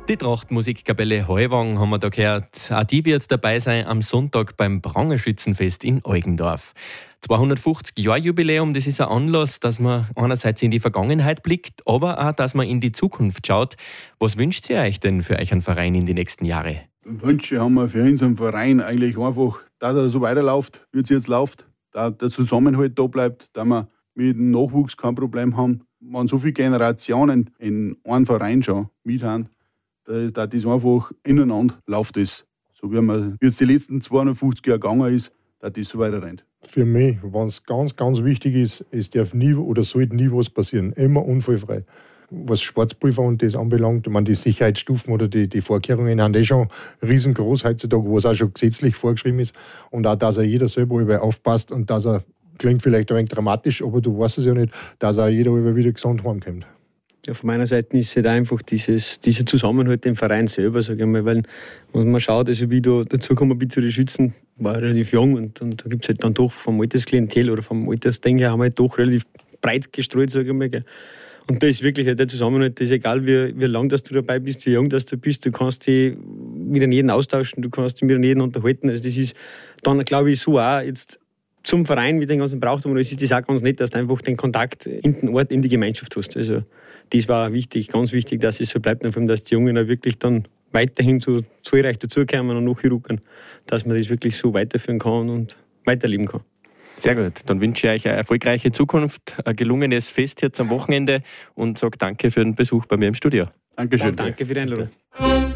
Die Trachtmusikkapelle Heuwang haben wir da gehört. Auch die wird dabei sein am Sonntag beim Prangerschützenfest in Eugendorf. 250-Jahr-Jubiläum, das ist ein Anlass, dass man einerseits in die Vergangenheit blickt, aber auch, dass man in die Zukunft schaut. Was wünscht ihr euch denn für euch einen Verein in die nächsten Jahre? Wünsche haben wir für unseren Verein eigentlich einfach, dass er so weiterläuft, wie es jetzt läuft, dass der Zusammenhalt da bleibt, dass wir mit dem Nachwuchs kein Problem haben. Wenn so viele Generationen in einem Verein schon mit haben, dass das einfach ineinander läuft. So wie es die letzten 250 Jahre gegangen ist, dass das so weiter rennt. Für mich, wenn es ganz, ganz wichtig ist, es darf nie oder sollte nie was passieren. Immer unfallfrei. Was Sportprüfer und das anbelangt, die Sicherheitsstufen oder die Vorkehrungen haben schon riesengroß heutzutage, was auch schon gesetzlich vorgeschrieben ist. Und auch, dass jeder selber aufpasst und dass klingt vielleicht ein wenig dramatisch, aber du weißt es ja nicht, dass auch jeder wieder gesund heimkommt. Ja, von meiner Seite ist halt einfach dieser Zusammenhalt im Verein selber, sage ich mal, weil wenn man schaut, also wie ich da dazugekommen bin zu den Schützen, war relativ jung und da gibt es halt dann doch vom Altersklientel oder vom Altersding her, haben wir halt doch relativ breit gestreut, sage ich mal. Gell. Und da ist wirklich der Zusammenhalt, das ist egal, wie lang dass du dabei bist, wie jung dass du bist, du kannst dich mit jedem austauschen, du kannst dich mit jedem unterhalten. Also das ist dann, glaube ich, so auch jetzt zum Verein mit den ganzen Brauchtum, es ist das auch ganz nett, dass du einfach den Kontakt in den Ort, in die Gemeinschaft hast. Also das war wichtig, ganz wichtig, dass es so bleibt und vor allem, dass die Jungen auch wirklich dann weiterhin so zahlreich dazukommen und nachrücken, dass man das wirklich so weiterführen kann und weiterleben kann. Sehr gut, dann wünsche ich euch eine erfolgreiche Zukunft, ein gelungenes Fest jetzt am Wochenende und sage danke für den Besuch bei mir im Studio. Dankeschön. Ja, danke für die Einladung.